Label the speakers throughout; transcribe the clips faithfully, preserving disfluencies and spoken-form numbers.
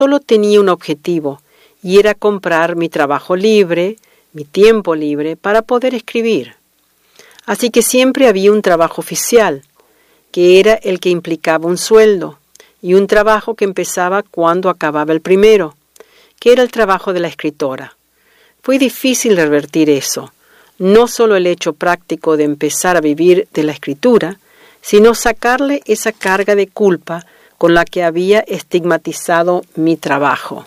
Speaker 1: solo tenía un objetivo, y era comprar mi trabajo libre, mi tiempo libre, para poder escribir. Así que siempre había un trabajo oficial, que era el que implicaba un sueldo, y un trabajo que empezaba cuando acababa el primero, que era el trabajo de la escritora. Fue difícil revertir eso, no solo el hecho práctico de empezar a vivir de la escritura, sino sacarle esa carga de culpa con la que había estigmatizado mi trabajo.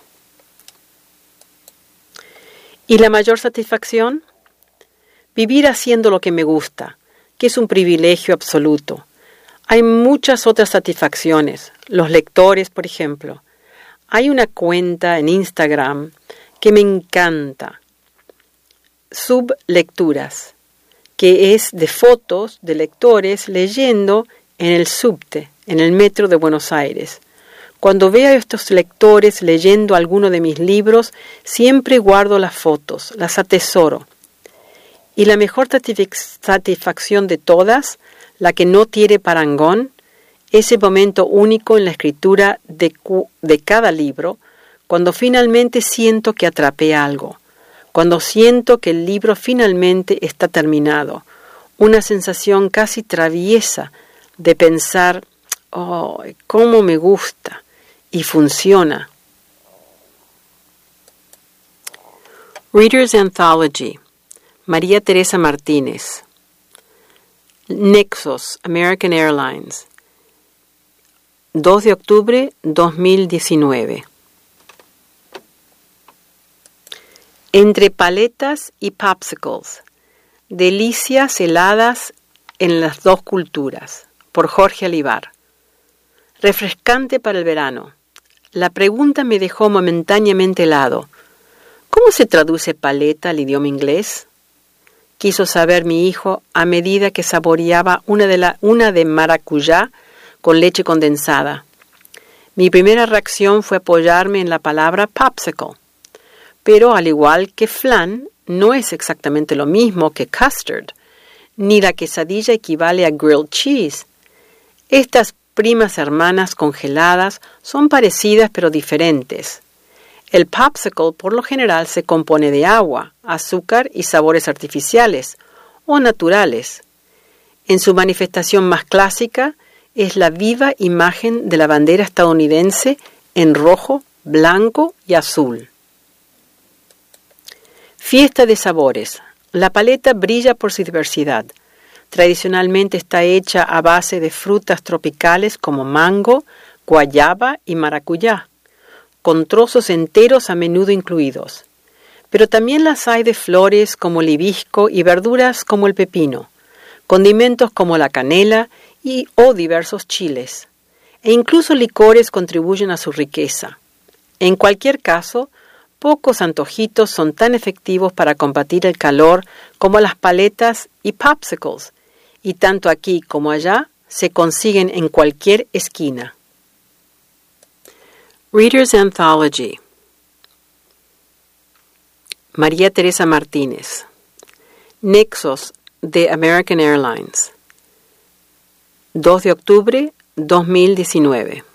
Speaker 1: ¿Y la mayor satisfacción? Vivir haciendo lo que me gusta, que es un privilegio absoluto. Hay muchas otras satisfacciones. Los lectores, por ejemplo. Hay una cuenta en Instagram que me encanta. Sublecturas, que es de fotos de lectores leyendo en el subte, en el metro de Buenos Aires. Cuando veo a estos lectores leyendo alguno de mis libros, siempre guardo las fotos, las atesoro. Y la mejor satisfacción de todas, la que no tiene parangón, ese momento único en la escritura de, cu- de cada libro, cuando finalmente siento que atrapé algo, cuando siento que el libro finalmente está terminado, una sensación casi traviesa de pensar, oh, cómo me gusta, y funciona. Reader's Anthology, María Teresa Martínez. Nexos, American Airlines, dos de octubre dos mil diecinueve. Entre paletas y popsicles, delicias heladas en las dos culturas, por Jorge Alivar. Refrescante para el verano. La pregunta me dejó momentáneamente helado. ¿Cómo se traduce paleta al idioma inglés? Quiso saber mi hijo a medida que saboreaba una de, la, una de maracuyá con leche condensada. Mi primera reacción fue apoyarme en la palabra popsicle. Pero al igual que flan, no es exactamente lo mismo que custard, ni la quesadilla equivale a grilled cheese. Estas primas hermanas congeladas son parecidas pero diferentes. El popsicle por lo general se compone de agua, azúcar y sabores artificiales o naturales. En su manifestación más clásica es la viva imagen de la bandera estadounidense en rojo, blanco y azul. Fiesta de sabores. La paleta brilla por su diversidad. Tradicionalmente está hecha a base de frutas tropicales como mango, guayaba y maracuyá, con trozos enteros a menudo incluidos. Pero también las hay de flores como el hibisco y verduras como el pepino, condimentos como la canela y o diversos chiles, e incluso licores contribuyen a su riqueza. En cualquier caso, pocos antojitos son tan efectivos para combatir el calor como las paletas y popsicles, y tanto aquí como allá se consiguen en cualquier esquina. Reader's Anthology, María Teresa Martínez. Nexos de American Airlines, dos de octubre dos mil diecinueve.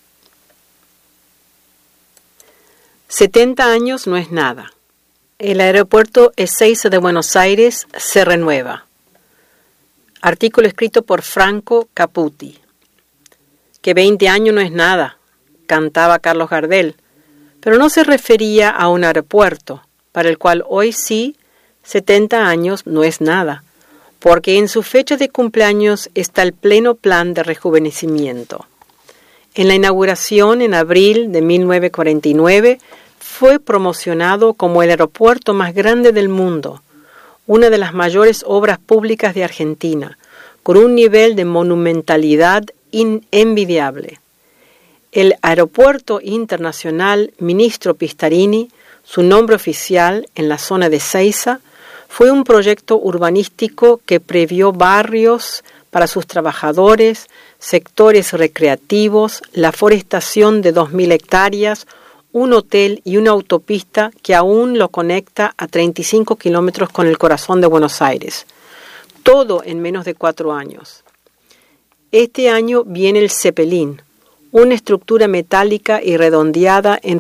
Speaker 1: setenta años no es nada. El aeropuerto Ezeiza de Buenos Aires se renueva. Artículo escrito por Franco Caputi. Que veinte años no es nada, cantaba Carlos Gardel, pero no se refería a un aeropuerto, para el cual hoy sí, setenta años no es nada, porque en su fecha de cumpleaños está el pleno plan de rejuvenecimiento. En la inauguración en abril de mil novecientos cuarenta y nueve fue promocionado como el aeropuerto más grande del mundo, una de las mayores obras públicas de Argentina, con un nivel de monumentalidad envidiable. El Aeropuerto Internacional Ministro Pistarini, su nombre oficial en la zona de Ezeiza, fue un proyecto urbanístico que previó barrios para sus trabajadores, sectores recreativos, la forestación de dos mil hectáreas, un hotel y una autopista que aún lo conecta a treinta y cinco kilómetros con el corazón de Buenos Aires. Todo en menos de cuatro años. Este año viene el Zeppelin, una estructura metálica y redondeada en